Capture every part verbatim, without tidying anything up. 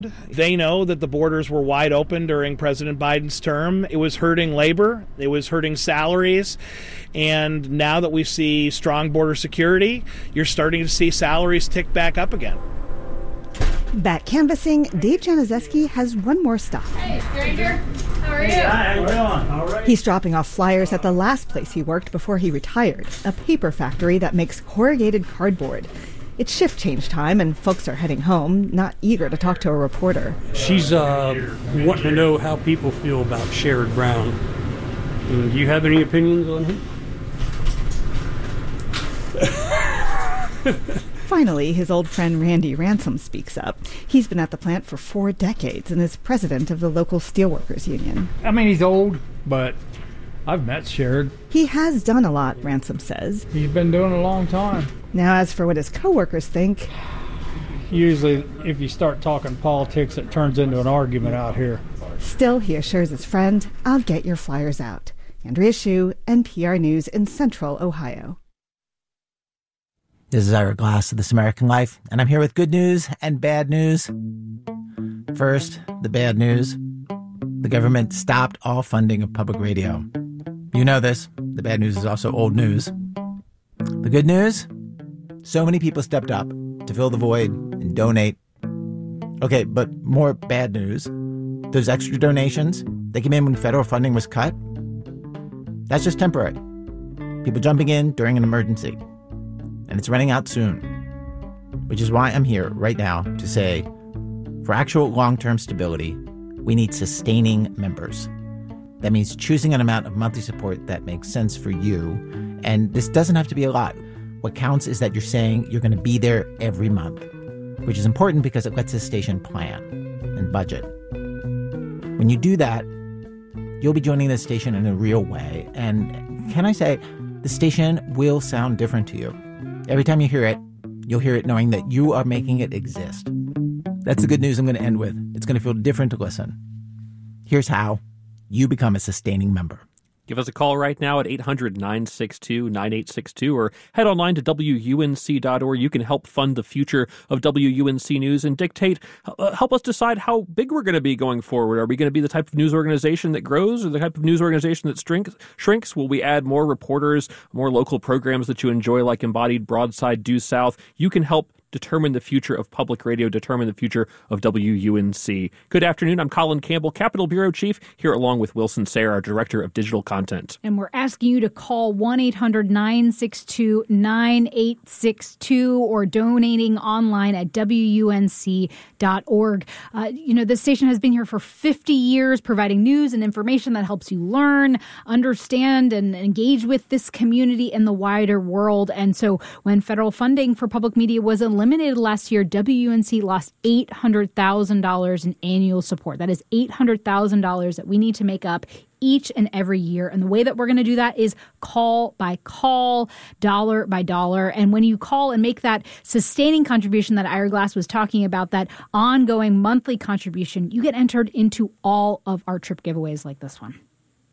They know that the borders were wide open during President Biden's term. It was hurting labor. It was hurting salaries. And now that we see strong border security, you're starting to see salaries tick back up again. Back canvassing, Dave Januszewski has one more stop. Hey, stranger. How are you? Hi, how you doing? All right. He's dropping off flyers at the last place he worked before he retired, a paper factory that makes corrugated cardboard. It's shift change time, and folks are heading home, not eager to talk to a reporter. She's uh, wanting to know how people feel about Sherrod Brown. And do you have any opinions on him? Finally, his old friend Randy Ransom speaks up. He's been at the plant for four decades and is president of the local steelworkers union. I mean, he's old, but I've met Sherrod. He has done a lot, Ransom says. He's been doing a long time. Now, as for what his coworkers think... Usually, if you start talking politics, it turns into an argument out here. Still, he assures his friend, I'll get your flyers out. Andrea Hsu, N P R News in Central Ohio. This is Ira Glass of This American Life, and I'm here with good news and bad news. First, the bad news. The government stopped all funding of public radio. You know this. The bad news is also old news. The good news? So many people stepped up to fill the void and donate. Okay, but more bad news. Those extra donations, they came in when federal funding was cut. That's just temporary. People jumping in during an emergency. And it's running out soon. Which is why I'm here right now to say, for actual long-term stability, we need sustaining members. That means choosing an amount of monthly support that makes sense for you. And this doesn't have to be a lot. What counts is that you're saying you're going to be there every month, which is important because it lets the station plan and budget. When you do that, you'll be joining the station in a real way. And can I say, the station will sound different to you. Every time you hear it, you'll hear it knowing that you are making it exist. That's the good news I'm going to end with. It's going to feel different to listen. Here's how you become a sustaining member. Give us a call right now at eight hundred, nine six two, nine eight six two or head online to W U N C dot org. You can help fund the future of W U N C News and dictate, uh, help us decide how big we're going to be going forward. Are we going to be the type of news organization that grows or the type of news organization that shrinks? shrinks? Will we add more reporters, more local programs that you enjoy like Embodied, Broadside, Due South? You can help determine the future of public radio, determine the future of W U N C. Good afternoon. I'm Colin Campbell, Capitol Bureau Chief, here along with Wilson Sayre, our Director of Digital Content. And we're asking you to call one eight hundred, nine six two, nine eight six two or donating online at W U N C dot org. Uh, you know, this station has been here for fifty years, providing news and information that helps you learn, understand, and engage with this community and the wider world. And so when federal funding for public media was eliminated, Eliminated last year, W U N C lost eight hundred thousand dollars in annual support. That is eight hundred thousand dollars that we need to make up each and every year. And the way that we're going to do that is call by call, dollar by dollar. And when you call and make that sustaining contribution that Ira Glass was talking about, that ongoing monthly contribution, you get entered into all of our trip giveaways like this one.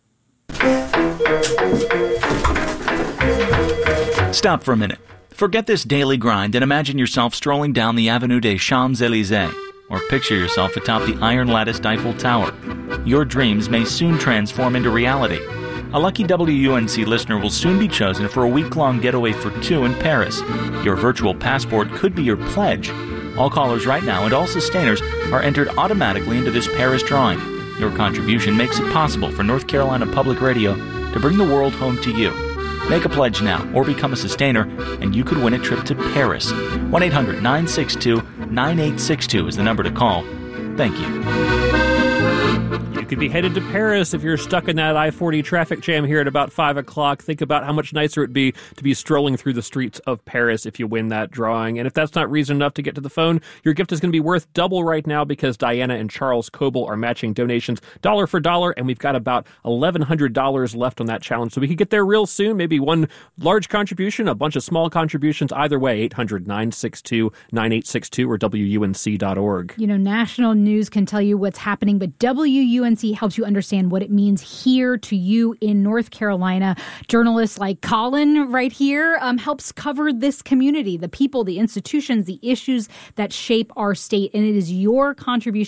Stop for a minute. Forget this daily grind and imagine yourself strolling down the Avenue des Champs-Élysées, or picture yourself atop the iron-latticed Eiffel Tower. Your dreams may soon transform into reality. A lucky W U N C listener will soon be chosen for a week-long getaway for two in Paris. Your virtual passport could be your pledge. All callers right now and all sustainers are entered automatically into this Paris drawing. Your contribution makes it possible for North Carolina Public Radio to bring the world home to you. Make a pledge now or become a sustainer, and you could win a trip to Paris. one eight hundred, nine six two, nine eight six two is the number to call. Thank you. You could be headed to Paris if you're stuck in that I forty traffic jam here at about five o'clock. Think about how much nicer it'd be to be strolling through the streets of Paris if you win that drawing. And if that's not reason enough to get to the phone, your gift is going to be worth double right now because Diana and Charles Coble are matching donations dollar for dollar, and we've got about eleven hundred dollars left on that challenge. So we could get there real soon. Maybe one large contribution, a bunch of small contributions. Either way, eight hundred, nine six two, nine eight six two or W U N C dot org. You know, national news can tell you what's happening, but W U N C helps you understand what it means here to you in North Carolina. Journalists like Colin right here um, helps cover this community, the people, the institutions, the issues that shape our state. And it is your contribution